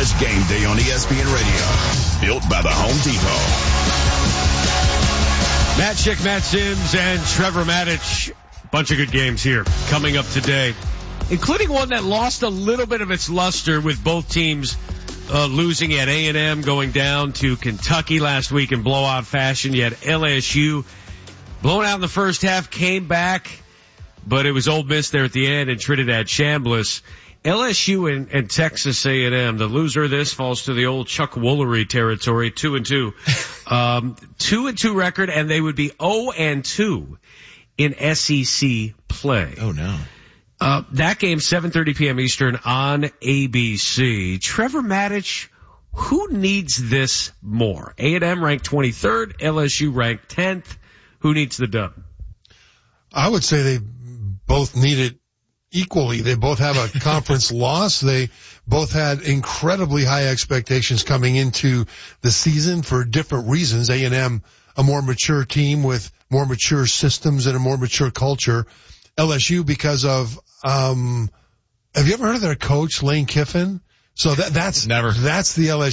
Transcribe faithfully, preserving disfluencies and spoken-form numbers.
S Game Day on E S P N Radio. Built by the Home Depot. Matt Schick, Matt Sims, and Trevor Maddich. Bunch of good games here coming up today, including one that lost a little bit of its luster with both teams uh, losing at A and M, going down to Kentucky last week in blowout fashion. You had L S U blown out in the first half, came back, but it was Ole Miss there at the end and Trinidad Chambliss. L S U and, and Texas A and M, the loser of this falls to the old Chuck Woolery territory, two and two. Um, two and two record, and they would be oh and two in S E C play. Oh, no. Uh, that game, seven thirty p.m. Eastern on A B C. Trevor Maddich, who needs this more? A and M ranked twenty-third, L S U ranked tenth. Who needs the dub? I would say they both need it equally. They both have a conference loss. They both had incredibly high expectations coming into the season for different reasons. A and M, a more mature team with more mature systems and a more mature culture. L S U because of, um, have you ever heard of their coach, Lane Kiffin? So that, that's, Never. That's the L S U.